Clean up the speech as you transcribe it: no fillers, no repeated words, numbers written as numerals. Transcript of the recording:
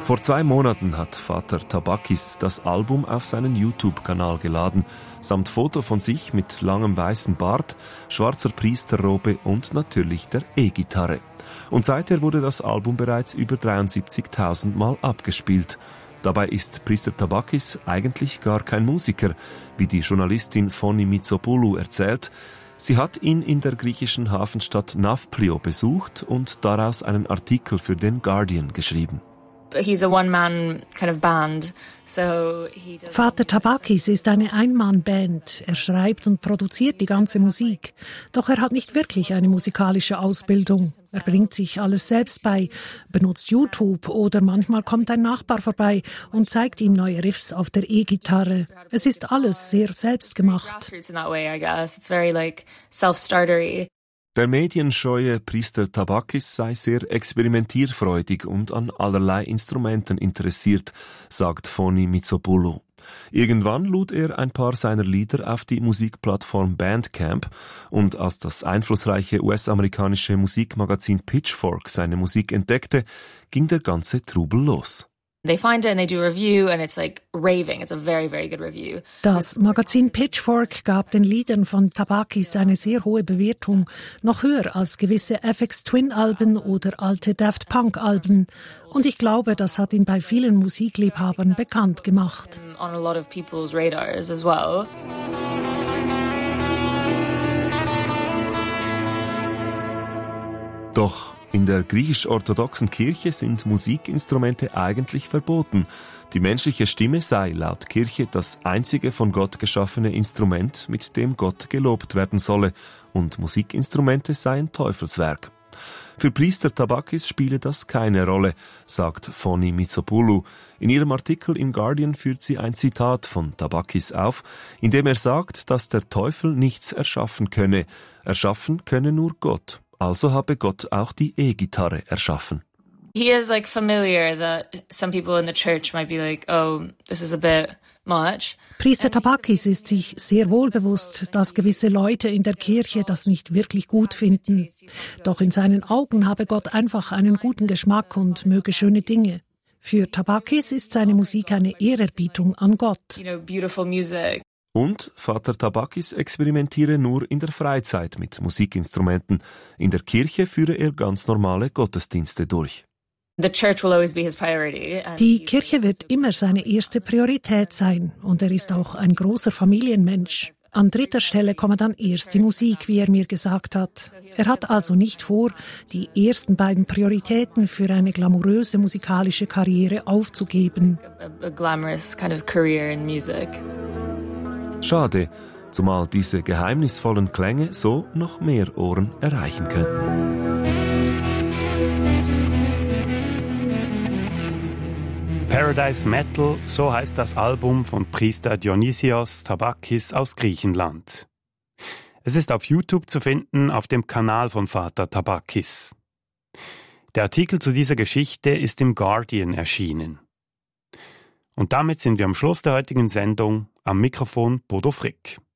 Vor 2 Monaten hat Vater Tabakis das Album auf seinen YouTube-Kanal geladen, samt Foto von sich mit langem weißen Bart, schwarzer Priesterrobe und natürlich der E-Gitarre. Und seither wurde das Album bereits über 73.000 Mal abgespielt. Dabei ist Priester Tabakis eigentlich gar kein Musiker, wie die Journalistin Foni Mitsopoulou erzählt. Sie hat ihn in der griechischen Hafenstadt Nafplio besucht und daraus einen Artikel für den Guardian geschrieben. He's a one-man kind of band, so Vater Tabakis ist eine Ein-Mann-Band. Er schreibt und produziert die ganze Musik. Doch er hat nicht wirklich eine musikalische Ausbildung. Er bringt sich alles selbst bei, benutzt YouTube oder manchmal kommt ein Nachbar vorbei und zeigt ihm neue Riffs auf der E-Gitarre. Es ist alles sehr selbstgemacht. Der medienscheue Priester Tabakis sei sehr experimentierfreudig und an allerlei Instrumenten interessiert, sagt Foni Mitsopoulou. Irgendwann lud er ein paar seiner Lieder auf die Musikplattform Bandcamp und als das einflussreiche US-amerikanische Musikmagazin Pitchfork seine Musik entdeckte, ging der ganze Trubel los. They find it and they do a review and it's like raving. It's a very, very good review. Das Magazin Pitchfork gab den Liedern von Tabakis eine sehr hohe Bewertung, noch höher als gewisse Aphex Twin-Alben oder alte Daft Punk-Alben. Und ich glaube, das hat ihn bei vielen Musikliebhabern bekannt gemacht. On a lot of people's radars as well. Doch in der griechisch-orthodoxen Kirche sind Musikinstrumente eigentlich verboten. Die menschliche Stimme sei laut Kirche das einzige von Gott geschaffene Instrument, mit dem Gott gelobt werden solle, und Musikinstrumente seien Teufelswerk. Für Priester Tabakis spiele das keine Rolle, sagt Foni Mitsopoulou. In ihrem Artikel im Guardian führt sie ein Zitat von Tabakis auf, in dem er sagt, dass der Teufel nichts erschaffen könne. Erschaffen könne nur Gott. Also habe Gott auch die E-Gitarre erschaffen. He is like familiar that some people in the church might be like, oh, this is a bit much. Priester Tabakis ist sich sehr wohl bewusst, dass gewisse Leute in der Kirche das nicht wirklich gut finden. Doch in seinen Augen habe Gott einfach einen guten Geschmack und möge schöne Dinge. Für Tabakis ist seine Musik eine Ehrerbietung an Gott. You know, beautiful music. Und Vater Tabakis experimentiere nur in der Freizeit mit Musikinstrumenten. In der Kirche führe er ganz normale Gottesdienste durch. The church will always be his priority. Die Kirche wird immer seine erste Priorität sein und er ist auch ein großer Familienmensch. An dritter Stelle komme dann erst die Musik, wie er mir gesagt hat. Er hat also nicht vor, die ersten beiden Prioritäten für eine glamouröse musikalische Karriere aufzugeben. A glamorous kind of career in music. Schade, zumal diese geheimnisvollen Klänge so noch mehr Ohren erreichen könnten. Paradise Metal, so heißt das Album von Priester Dionysios Tabakis aus Griechenland. Es ist auf YouTube zu finden, auf dem Kanal von Vater Tabakis. Der Artikel zu dieser Geschichte ist im Guardian erschienen. Und damit sind wir am Schluss der heutigen Sendung. Am Mikrofon Bodo Frick.